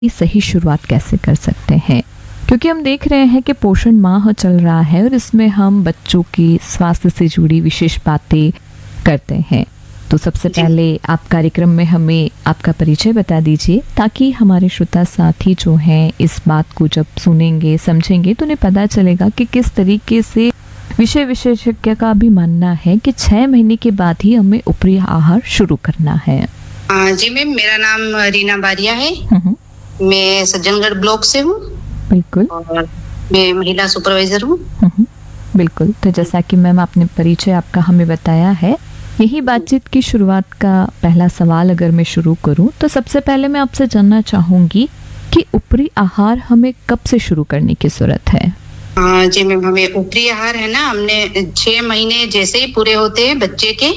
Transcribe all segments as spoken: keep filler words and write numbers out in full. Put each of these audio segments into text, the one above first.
की सही शुरुआत कैसे कर सकते हैं, क्योंकि हम देख रहे हैं कि पोषण माह चल रहा है और इसमें हम बच्चों की स्वास्थ्य से जुड़ी विशेष बातें करते हैं। तो सबसे पहले आप कार्यक्रम में हमें आपका परिचय बता दीजिए, ताकि हमारे श्रोता साथी जो हैं इस बात को जब सुनेंगे समझेंगे तो उन्हें पता चलेगा कि किस तरीके से विषय विशेषज्ञ का भी मानना है कि छह महीने के बाद ही हमें ऊपरी आहार शुरू करना है। हाँ जी मैम, मेरा नाम रीना बारिया है। मैं सज्जनगढ़ ब्लॉक से हूँ। बिल्कुल। और मैं महिला सुपरवाइजर हूँ। बिल्कुल। तो जैसा कि मैम आपने परिचय आपका हमें बताया है, यही बातचीत की शुरुआत का पहला सवाल अगर मैं शुरू करूं तो सबसे पहले मैं आपसे जानना चाहूंगी कि ऊपरी आहार हमें कब से शुरू करने की जरूरत है? हाँ जी मैम, हमें ऊपरी आहार है ना, हमने छह महीने जैसे ही पूरे होते हैं बच्चे के,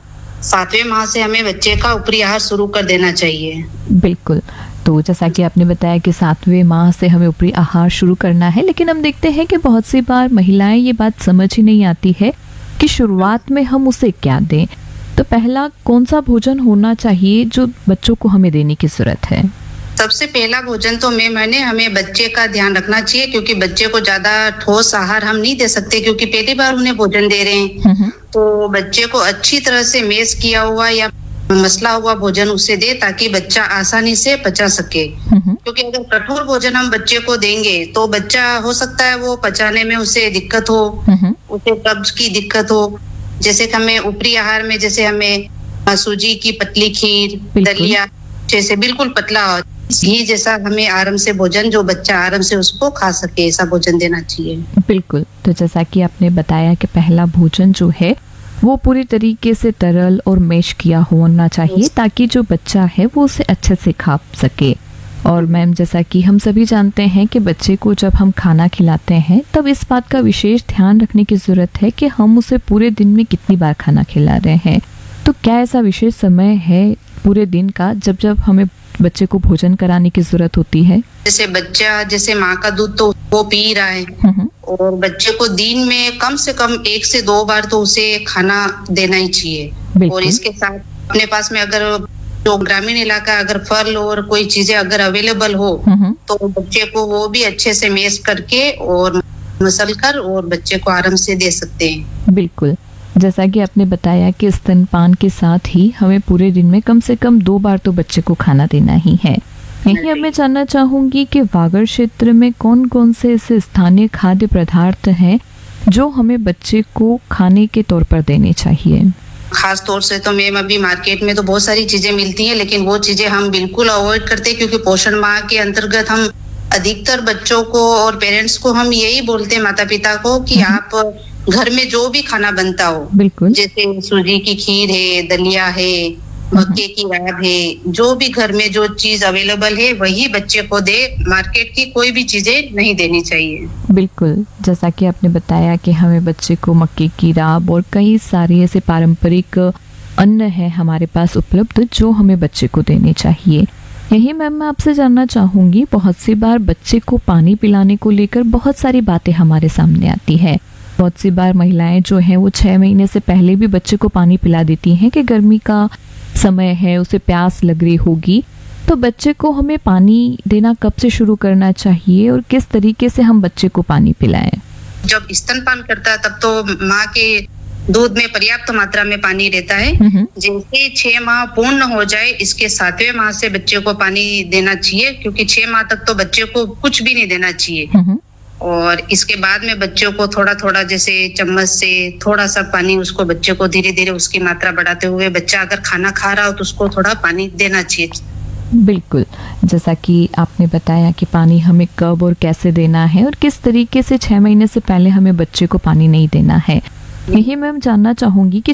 सातवें माह से हमें बच्चे का ऊपरी आहार शुरू कर देना चाहिए। बिल्कुल। तो जैसा कि आपने बताया कि सातवें माह से हमें ऊपरी आहार शुरू करना है, लेकिन हम देखते हैं कि बहुत सी बार महिलाएं ये बात समझ ही नहीं आती है कि शुरुआत में हम उसे क्या दें। तो पहला कौन सा भोजन होना चाहिए जो बच्चों को हमें देने की जरूरत है? सबसे पहला भोजन तो मैं मैंने हमें बच्चे का ध्यान रखना चाहिए, क्योंकि बच्चे को ज्यादा ठोस आहार हम नहीं दे सकते, क्योंकि पहली बार उन्हें भोजन दे रहे हैं। तो बच्चे को अच्छी तरह से मेस किया हुआ या मसला हुआ भोजन उसे दे, ताकि बच्चा आसानी से पचा सके। क्योंकि अगर कठोर भोजन हम बच्चे को देंगे तो बच्चा हो सकता है वो पचाने में उसे दिक्कत हो, उसे कब्ज की दिक्कत हो। जैसे कि हमें ऊपरी आहार में जैसे हमें सूजी की पतली खीर, दलिया जैसे बिल्कुल पतला घी जैसा हमें आराम से भोजन, जो बच्चा आराम से उसको खा सके, ऐसा भोजन देना चाहिए। बिल्कुल। तो जैसा कि आपने बताया कि पहला भोजन जो है वो पूरी तरीके से तरल और मैश किया होना चाहिए, ताकि जो बच्चा है वो उसे अच्छे से खा सके। और मैम, जैसा कि हम सभी जानते हैं कि बच्चे को जब हम खाना खिलाते हैं तब इस बात का विशेष ध्यान रखने की जरूरत है कि हम उसे पूरे दिन में कितनी बार खाना खिला रहे हैं। तो क्या ऐसा विशेष समय है पूरे दिन का जब जब हमें बच्चे को भोजन कराने की जरूरत होती है? जैसे बच्चा जैसे माँ का दूध तो वो पी रहा है, और बच्चे को दिन में कम से कम एक से दो बार तो उसे खाना देना ही चाहिए। और इसके साथ अपने पास में अगर जो ग्रामीण इलाका अगर फल और कोई चीजें अगर अवेलेबल हो तो बच्चे को वो भी अच्छे से मेस करके और मसल कर और बच्चे को आराम से दे सकते हैं। बिल्कुल। जैसा कि आपने बताया कि स्तनपान के साथ ही हमें पूरे दिन में कम से कम दो बार तो बच्चे को खाना देना ही है। यही अब मैं जानना चाहूंगी कि वागड़ क्षेत्र में कौन कौन से ऐसे स्थानीय खाद्य पदार्थ हैं जो हमें बच्चे को खाने के तौर पर देने चाहिए? खास तौर से तो मैम अभी मार्केट में तो बहुत सारी चीजें मिलती हैं, लेकिन वो चीजें हम बिल्कुल अवॉइड करते हैं, क्योंकि पोषण माह के अंतर्गत हम अधिकतर बच्चों को और पेरेंट्स को हम यही बोलते हैं, माता पिता को, कि आप घर में जो भी खाना बनता हो, बिल्कुल, जैसे सूजी की खीर है, दलिया है, मक्के की राब है, जो भी घर में जो चीज अवेलेबल है वही बच्चे को दे। मार्केट की कोई भी चीजें नहीं देनी चाहिए। बिल्कुल। जैसा कि आपने बताया कि हमें बच्चे को मक्के की राब और कई सारे ऐसे पारंपरिक अन्न है हमारे पास उपलब्ध जो हमें बच्चे को देने चाहिए। यही मैम मैं आपसे जानना चाहूंगी, बहुत सी बार बच्चे को पानी पिलाने को लेकर बहुत सारी बातें हमारे सामने आती है। बहुत सी बार महिलाएं जो हैं वो छह महीने से पहले भी बच्चे को पानी पिला देती हैं कि गर्मी का समय है, उसे प्यास लग रही होगी। तो बच्चे को हमें पानी देना कब से शुरू करना चाहिए और किस तरीके से हम बच्चे को पानी पिलाएं? जब स्तनपान करता है तब तो माँ के दूध में पर्याप्त मात्रा में पानी रहता है। जैसे छह माह पूर्ण हो जाए, इसके सातवें माह से बच्चे को पानी देना चाहिए, क्योंकि छह माह तक तो बच्चे को कुछ भी नहीं देना चाहिए। और इसके बाद में बच्चों को थोड़ा थोड़ा जैसे चम्मच से थोड़ा सा पानी उसको बच्चे को धीरे धीरे उसकी मात्रा बढ़ाते हुए, बच्चा अगर खाना खा रहा हो तो उसको थोड़ा पानी देना चाहिए। बिल्कुल। जैसा कि आपने बताया कि पानी हमें कब और कैसे देना है और किस तरीके से छह महीने से पहले हमें बच्चे को पानी नहीं देना है। यही मैं जानना चाहूंगी कि